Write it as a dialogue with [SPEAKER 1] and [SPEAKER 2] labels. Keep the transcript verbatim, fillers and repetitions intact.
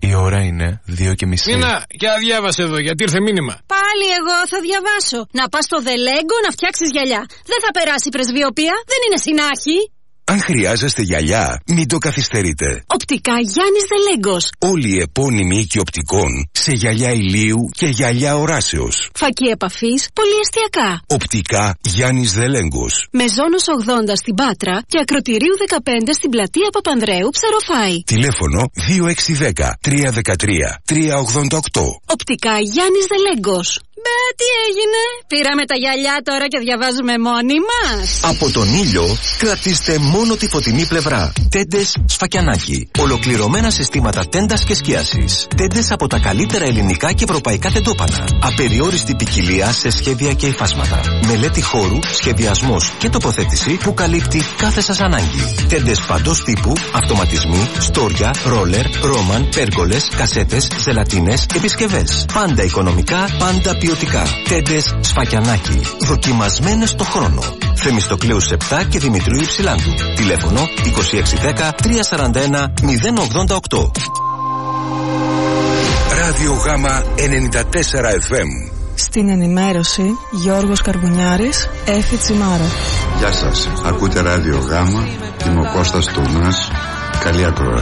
[SPEAKER 1] Η ώρα είναι δύο και μισή.
[SPEAKER 2] Νίνα, για διάβασε εδώ, γιατί ήρθε μήνυμα.
[SPEAKER 3] Πάλι εγώ θα διαβάσω. Να πας στο Δελέγκο να φτιάξεις γυαλιά. Δεν θα περάσει η πρεσβειοποία, δεν είναι συνάχη.
[SPEAKER 4] Αν χρειάζεστε γυαλιά, μην το καθυστερείτε.
[SPEAKER 3] Οπτικά Γιάννης Δελέγκος.
[SPEAKER 4] Όλοι οι επώνυμοι οίκοι οπτικών σε γυαλιά ηλίου και γυαλιά οράσεως.
[SPEAKER 3] Φακή επαφής, πολυεστιακά.
[SPEAKER 4] Οπτικά Γιάννης Δελέγκος.
[SPEAKER 3] Μεζόνος ογδόντα στην Πάτρα και Ακροτηρίου δεκαπέντε στην πλατεία Παπανδρέου, Ψαροφάη.
[SPEAKER 4] Τηλέφωνο δύο έξι ένα μηδέν τρία ένα τρία τρία ογδόντα οκτώ.
[SPEAKER 3] Οπτικά Γιάννης Δελέγκος. Μπε, τι έγινε? Πήραμε τα γυαλιά τώρα και διαβάζουμε μόνοι μας.
[SPEAKER 5] Από τον ήλιο κρατήστε μόνο τη φωτεινή πλευρά. Τέντες Σφακιανάκι. Ολοκληρωμένα συστήματα τέντας και σκίασης. Τέντες από τα καλύτερα ελληνικά και ευρωπαϊκά τεντόπανα. Απεριόριστη ποικιλία σε σχέδια και υφάσματα. Μελέτη χώρου, σχεδιασμός και τοποθέτηση που καλύπτει κάθε σας ανάγκη. Τέντες παντός τύπου, αυτοματισμοί, στόρια, ρόλερ, ρόμαν, πέργολες, κασέτες, ζελατίνες, επισκευές. Πάντα οικονομικά, πάντα ποιοτικά. Τέντες Σφακιανάκι. Δοκιμασμένες στο χρόνο. Θεμιστοκλέους επτά και Δημητρίου Υψηλάντου. Τηλέφωνο είκοσι έξι δέκα τρία σαράντα ένα μηδέν ογδόντα οκτώ.
[SPEAKER 4] Ράδιο Γάμα ενενήντα τέσσερα εφ εμ.
[SPEAKER 6] Στην ενημέρωση Γιώργος Καρβουνιάρης, Έφη Τσιμάρα.
[SPEAKER 7] Γεια σας, ακούτε Ράδιο Γάμα, είμαι ο Κώστας Τουνάς. Καλή ακρόαση.